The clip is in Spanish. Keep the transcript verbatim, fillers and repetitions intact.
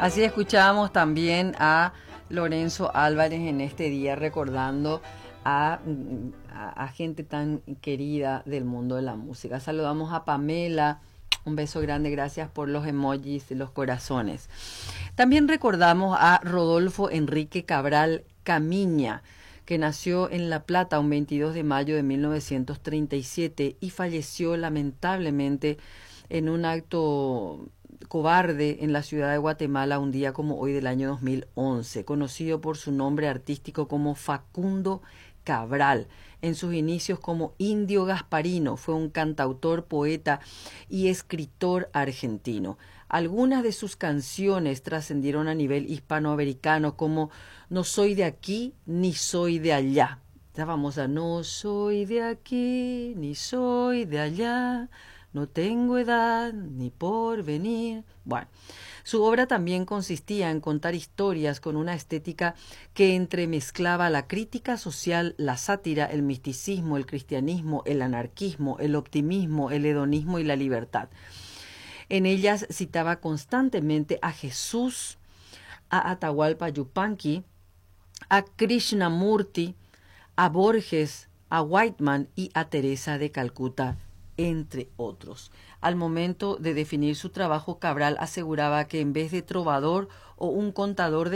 Así escuchábamos también a Lorenzo Álvarez en este día recordando a, a, a gente tan querida del mundo de la música. Saludamos a Pamela, un beso grande, gracias por los emojis y los corazones. También recordamos a Rodolfo Enrique Cabral Camiña, que nació en La Plata un veintidós de mayo de mil novecientos treinta y siete y falleció lamentablemente en un acto cobarde en la ciudad de Guatemala un día como hoy del año dos mil once, conocido por su nombre artístico como Facundo Cabral. En sus inicios como Indio Gasparino, fue un cantautor, poeta y escritor argentino. Algunas de sus canciones trascendieron a nivel hispanoamericano como No soy de aquí ni soy de allá. La famosa No soy de aquí ni soy de allá, no tengo edad ni porvenir. Bueno, su obra también consistía en contar historias con una estética que entremezclaba la crítica social, la sátira, el misticismo, el cristianismo, el anarquismo, el optimismo, el hedonismo y la libertad. En ellas citaba constantemente a Jesús, a Atahualpa Yupanqui, a Krishnamurti, a Borges, a Whitman y a Teresa de Calcuta, entre otros. Al momento de definir su trabajo, Cabral aseguraba que en vez de trovador o un contador de